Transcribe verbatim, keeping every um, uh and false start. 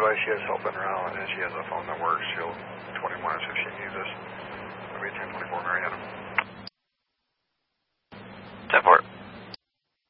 way, she has help in her out, and she has a phone that works. She'll twenty minutes if she needs us. It'll be ten twenty.